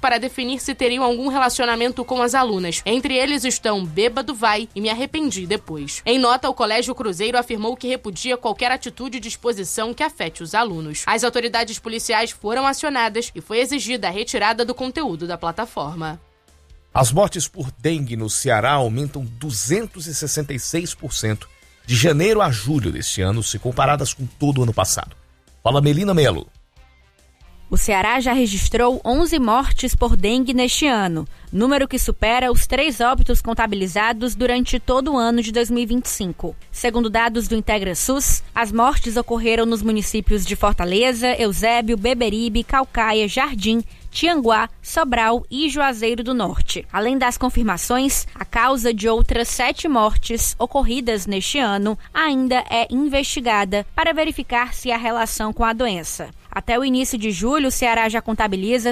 para definir se teriam algum relacionamento com as alunas. Entre eles estão Bêbado Vai e Me Arrependi Depois. Em nota, o Colégio Cruzeiro afirmou que repudia qualquer atitude de exposição que afete os alunos. As autoridades policiais foram acionadas e foi exigida a retirada do conteúdo da plataforma. As mortes por dengue no Ceará aumentam 266% de janeiro a julho deste ano, se comparadas com todo o ano passado. Fala Melina Melo. O Ceará já registrou 11 mortes por dengue neste ano, número que supera os 3 óbitos contabilizados durante todo o ano de 2025. Segundo dados do IntegraSUS, as mortes ocorreram nos municípios de Fortaleza, Eusébio, Beberibe, Caucaia, Jardim, Tianguá, Sobral e Juazeiro do Norte. Além das confirmações, a causa de outras 7 mortes ocorridas neste ano ainda é investigada para verificar se há relação com a doença. Até o início de julho, o Ceará já contabiliza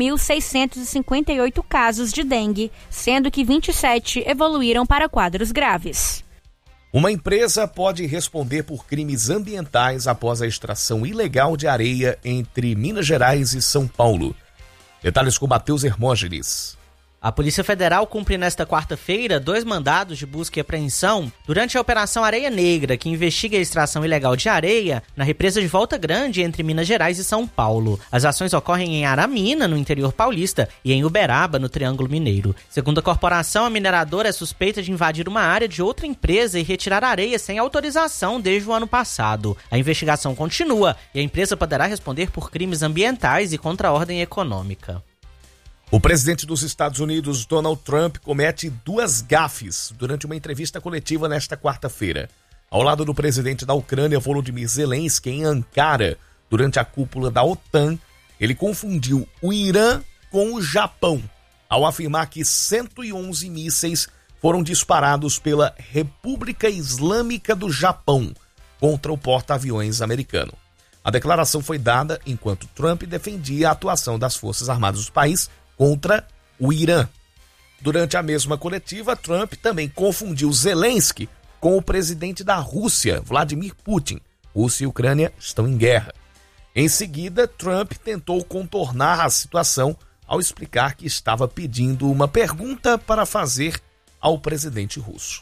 5.658 casos de dengue, sendo que 27 evoluíram para quadros graves. Uma empresa pode responder por crimes ambientais após a extração ilegal de areia entre Minas Gerais e São Paulo. Detalhes com Matheus Hermógenes. A Polícia Federal cumpre nesta quarta-feira 2 mandados de busca e apreensão durante a Operação Areia Negra, que investiga a extração ilegal de areia na represa de Volta Grande, entre Minas Gerais e São Paulo. As ações ocorrem em Aramina, no interior paulista, e em Uberaba, no Triângulo Mineiro. Segundo a corporação, a mineradora é suspeita de invadir uma área de outra empresa e retirar areia sem autorização desde o ano passado. A investigação continua e a empresa poderá responder por crimes ambientais e contra a ordem econômica. O presidente dos Estados Unidos, Donald Trump, comete 2 gafes durante uma entrevista coletiva nesta quarta-feira. Ao lado do presidente da Ucrânia, Volodymyr Zelensky, em Ankara, durante a cúpula da OTAN, ele confundiu o Irã com o Japão, ao afirmar que 111 mísseis foram disparados pela República Islâmica do Japão contra o porta-aviões americano. A declaração foi dada enquanto Trump defendia a atuação das Forças Armadas do país contra o Irã. Durante a mesma coletiva, Trump também confundiu Zelensky com o presidente da Rússia, Vladimir Putin. Rússia e Ucrânia estão em guerra. Em seguida, Trump tentou contornar a situação ao explicar que estava pedindo uma pergunta para fazer ao presidente russo.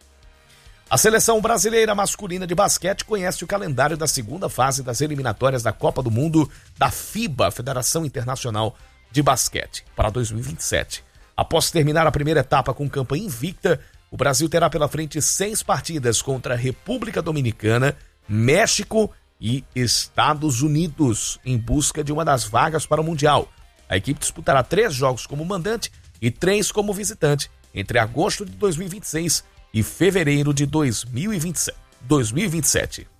A seleção brasileira masculina de basquete conhece o calendário da segunda fase das eliminatórias da Copa do Mundo da FIBA, Federação Internacional de Basquete, para 2027. Após terminar a primeira etapa com campanha invicta, o Brasil terá pela frente 6 partidas contra a República Dominicana, México e Estados Unidos, em busca de uma das vagas para o Mundial. A equipe disputará 3 jogos como mandante e 3 como visitante, entre agosto de 2026 e fevereiro de 2027.